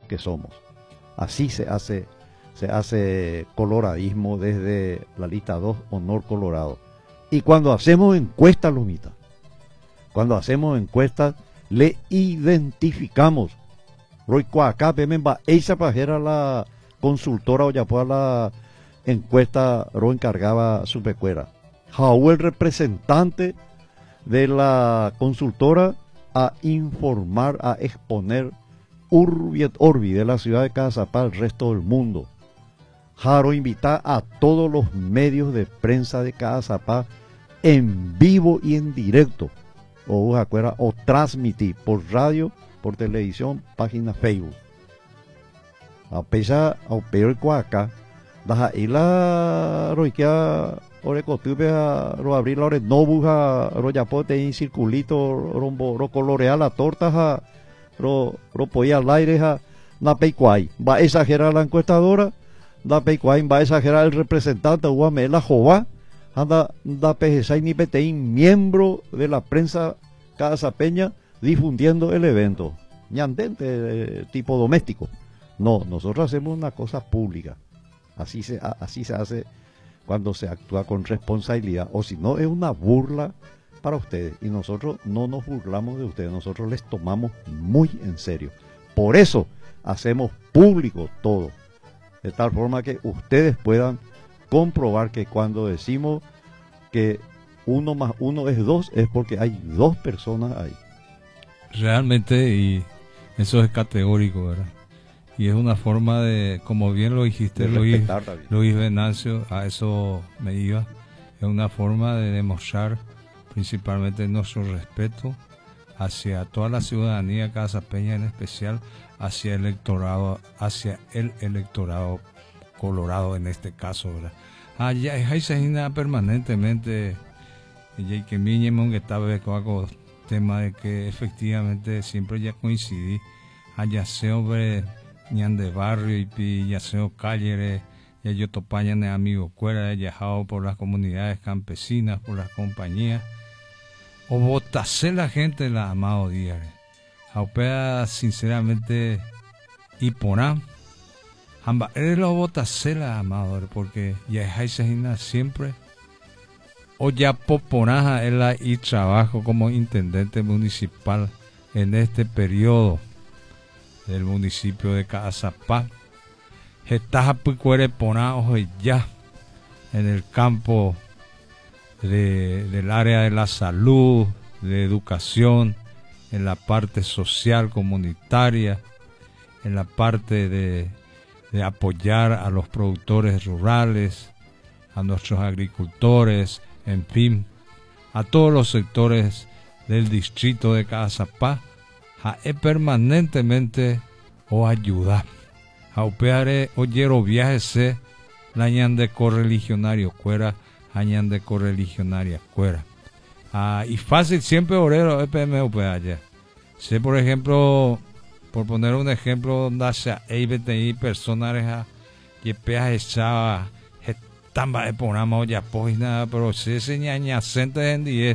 que somos. Así se hace coloradismo desde la lista 2, Honor Colorado. Y cuando hacemos encuestas, Lumita, cuando hacemos encuestas, le identificamos. Roy Cuacá, Pememba, esa pajera la consultora o ya fue la encuesta, Roy encargaba su pecuera. Jau el representante de la consultora a informar, a exponer urbi et orbi de la ciudad de Cazapá al resto del mundo. Jaro invita a todos los medios de prensa de Cazapá en vivo y en directo, o transmitir por radio, por televisión, página Facebook. A pesar a peor Cuaca, da y la roiquea ore cotube a ro abrir la ore nobuja ro yapote en circulito ro colorear la torta ro poía al aire na peicuay va a exagerar la encuestadora, da peicuay va a exagerar el representante guame la jova anda da pejesay ni peteín miembro de la prensa cazapeña difundiendo el evento ñandente tipo doméstico. No, nosotros hacemos una cosa pública. Así se hace cuando se actúa con responsabilidad, o si no es una burla para ustedes, y nosotros no nos burlamos de ustedes, nosotros les tomamos muy en serio. Por eso hacemos público todo, de tal forma que ustedes puedan comprobar que cuando decimos que 1 más 1 es 2, es porque hay 2 personas ahí. Realmente, y eso es categórico, ¿verdad? Y es una forma de, como bien lo dijiste, Luis Venancio, a eso me iba, es una forma de demostrar principalmente nuestro respeto hacia toda la ciudadanía cazapeña, en especial hacia el electorado colorado en este caso, ¿verdad? Ya es permanentemente, y que mi que estaba con el tema de que efectivamente siempre ya coincidí, allá sobre ñan de barrio y ya sea calle, ya yo topaña de amigos cuera, viajado por las comunidades campesinas, por las compañías, o votase la gente la amado día, aupea sinceramente y porán, amba eres lo votase la amado, porque ya es siempre, o ya poponaja él y trabajo como intendente municipal en este periodo del municipio de Cazapá. Está pucuere ponao ya en el campo del área de la salud, de educación, en la parte social comunitaria, en la parte de apoyar a los productores rurales, a nuestros agricultores, en fin, a todos los sectores del distrito de Cazapá. Permanentemente o ayudar a opeare oyero viajes la ñan de correligionario cuera añan de correligionaria cuera y fácil siempre orero EPM allá sé por ejemplo, por poner un ejemplo donde hay personas que peas echaba tamba de programa o ya pues nada pero se ñaña sente en 10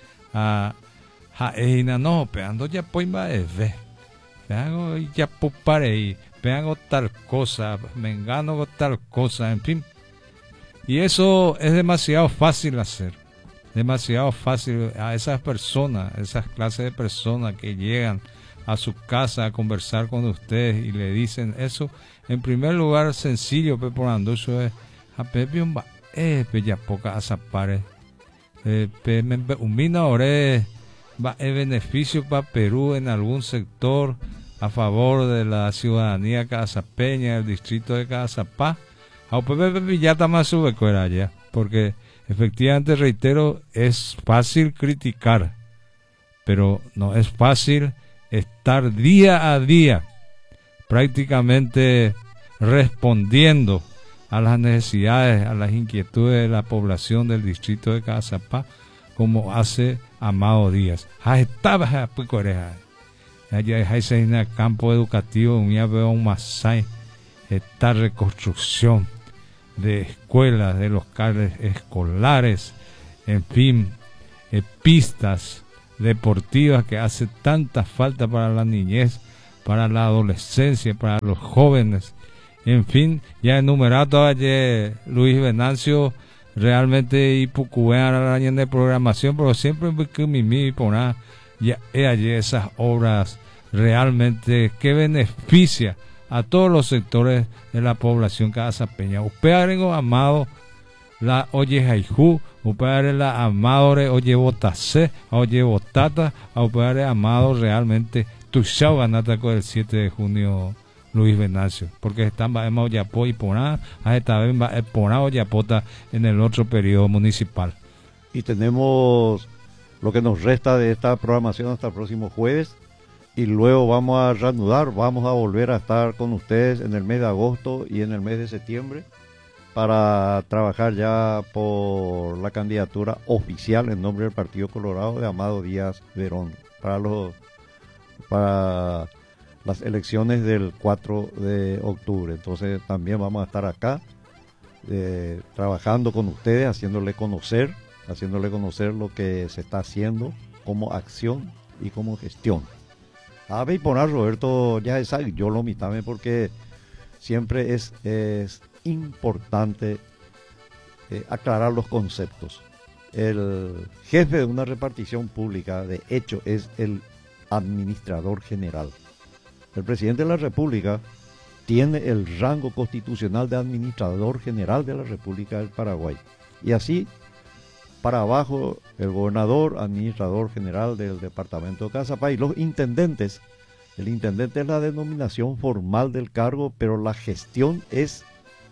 no, peando ya pues va a ver, peando ya pare, peando tal cosa, mengano tal cosa, en fin. Y eso es demasiado fácil hacer, demasiado fácil a esas personas, esas clases de personas que llegan a su casa a conversar con ustedes y le dicen eso. En primer lugar, sencillo, peporando, eso es, a Pepe un ya poca asapare, un mina ore. Va el beneficio para Perú en algún sector a favor de la ciudadanía cazapeña, el distrito de Cazapá. Ya está más allá, porque efectivamente, reitero, es fácil criticar, pero no es fácil estar día a día prácticamente respondiendo a las necesidades, a las inquietudes de la población del distrito de Cazapá, como hace Amado Díaz. Estaba pues oreja. Allá es en el campo educativo, ya veo un masai, esta reconstrucción de escuelas, de locales escolares, en fin, pistas deportivas que hace tanta falta para la niñez, para la adolescencia, para los jóvenes. En fin, ya enumerado ayer Luis Venancio, realmente y pucuean a la de programación, pero siempre que mi poner ya ayer esas obras realmente que beneficia a todos los sectores de la población casapeña. Upearengo amado la oye jaijú, upeare la amadore oye botase, oye botata, upeare amado realmente tu chao ganata con el 7 de junio Luis Venancio, porque están en Oyapo y Poná, esta vez Poná Oyapota en el otro periodo municipal. Y tenemos lo que nos resta de esta programación hasta el próximo jueves, y luego vamos a reanudar, vamos a volver a estar con ustedes en el mes de agosto y en el mes de septiembre para trabajar ya por la candidatura oficial en nombre del Partido Colorado de Amado Díaz Verón para las elecciones del 4 de octubre. Entonces también vamos a estar acá trabajando con ustedes, haciéndole conocer lo que se está haciendo como acción y como gestión. A ver, poner Roberto, ya sabe, yo lo mitame porque siempre es importante aclarar los conceptos. El jefe de una repartición pública, de hecho, es el administrador general. El presidente de la República tiene el rango constitucional de administrador general de la República del Paraguay. Y así, para abajo, el gobernador, administrador general del departamento de Caazapá, y los intendentes. El intendente es la denominación formal del cargo, pero la gestión es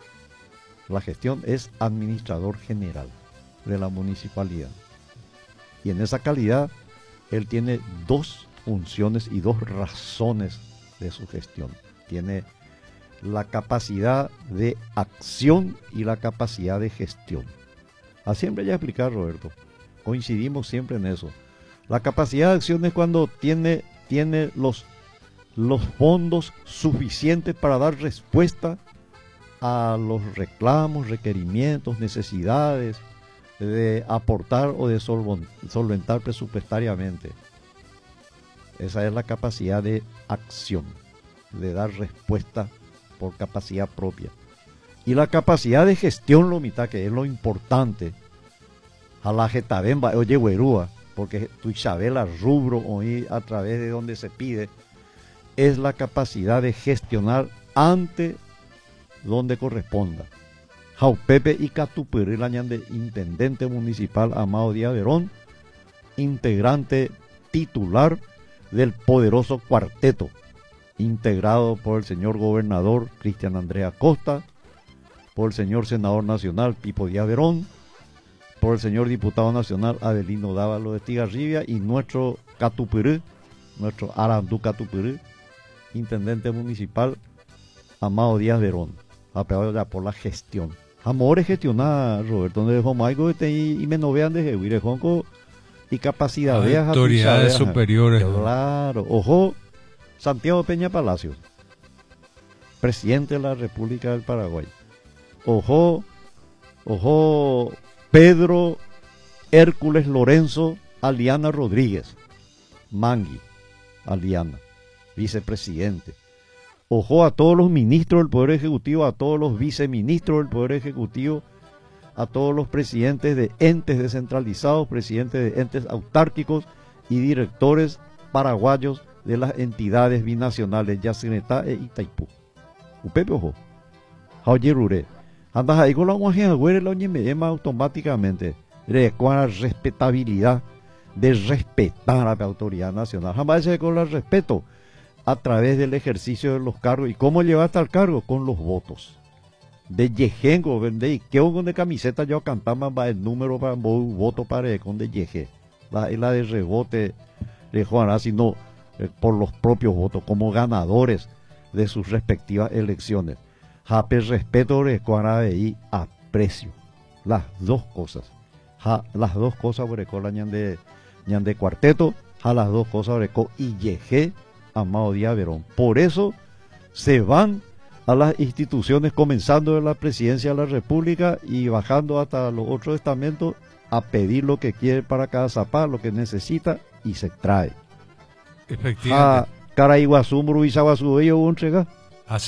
administrador general de la municipalidad. Y en esa calidad, él tiene dos funciones y dos razones de su gestión. Tiene la capacidad de acción y la capacidad de gestión. Siempre ya explicar, Roberto, coincidimos siempre en eso. La capacidad de acción es cuando tiene los fondos suficientes para dar respuesta a los reclamos, requerimientos, necesidades de aportar o de solventar presupuestariamente. Esa es la capacidad de acción, de dar respuesta por capacidad propia. Y la capacidad de gestión, lo mitad, que es lo importante, a la jetabemba, oye, güerúa, porque tu Isabela rubro hoy a través de donde se pide, es la capacidad de gestionar ante donde corresponda. Jaupepe y Catupiri, la de intendente municipal Amado Díaz Verón, integrante titular del poderoso cuarteto, integrado por el señor gobernador Cristian Andrés Acosta, por el señor senador nacional Pipo Díaz Verón, por el señor diputado nacional Adelino Dávalo de Estigarribia y nuestro Catupiri, nuestro Arandú Catupiri, intendente municipal Amado Díaz Verón, apeado ya por la gestión. Amores gestionar, Roberto, donde dejó Maigo y me no vean de Jehuire Jonco y capacidad de autoridades superiores. Claro, ojo, Santiago Peña Palacios, presidente de la República del Paraguay. Ojo, Pedro Hércules Lorenzo Aliana Rodríguez, Mangui, Aliana, vicepresidente. Ojo a todos los ministros del Poder Ejecutivo, a todos los viceministros del Poder Ejecutivo, a todos los presidentes de entes descentralizados, presidentes de entes autárquicos y directores paraguayos de las entidades binacionales Yacinetá e Itaipú. Upepe, ojo. Oye, Rure. Andas ahí con la mujer, güey, la oñemeyema automáticamente. Con la respetabilidad de respetar a la autoridad nacional. Jamás se con el respeto a través del ejercicio de los cargos. ¿Y cómo llevaste al cargo? Con los votos. De Yejengo, de que con de camiseta yo cantaba el número para voto para con de Yeje. La de rebote de Juan, sino por los propios votos, como ganadores de sus respectivas elecciones. Jape respeto de Juan y aprecio. Las dos cosas. Las dos cosas por la ñan de cuarteto, a las dos cosas por y Yeje Amado Díaz Verón. Por eso se van a las instituciones, comenzando de la presidencia de la República y bajando hasta los otros estamentos a pedir lo que quiere para cada zapá, lo que necesita y se trae. Efectivamente. Cara Iguazú, Murubizaguazú, ellos entrega.